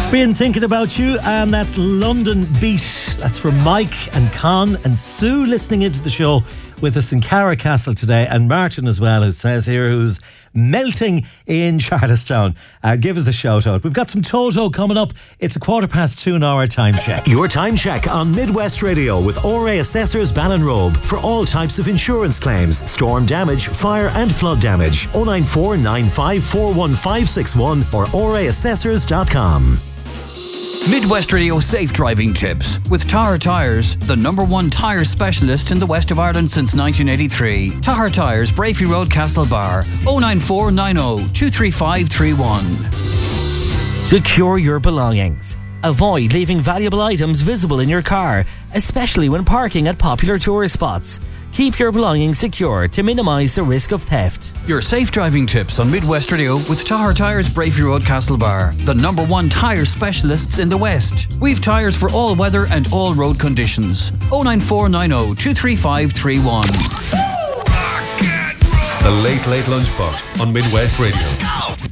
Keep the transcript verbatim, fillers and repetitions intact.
Been thinking about you, and that's London Beat. That's for Mike and Con and Sue listening into the show with us in Carricastle today, and Martin as well, who says here, who's melting in Charlestown. Uh, give us a shout out. We've got some Toto coming up. It's a quarter past two in our time check. Your time check on Midwest Radio with O R A Assessors Ballinrobe for all types of insurance claims, storm damage, fire and flood damage. oh nine four nine five four one five six one or o r a assessors dot com. Midwest Radio Safe Driving Tips with Tahar Tyres, the number one tyre specialist in the west of Ireland since nineteen eighty-three. Tahar Tyres, Brafey Road, Castlebar. oh nine four nine oh two three five three one. Secure your belongings. Avoid leaving valuable items visible in your car, especially when parking at popular tourist spots. Keep your belongings secure to minimise the risk of theft. Your safe driving tips on Midwest Radio with Tahar Tyres, Brafey Road, Castlebar, the number one tyre specialists in the West. We've tyres for all weather and all road conditions. oh nine four nine oh two three five three one. The Late Late Lunchbox on Midwest Radio.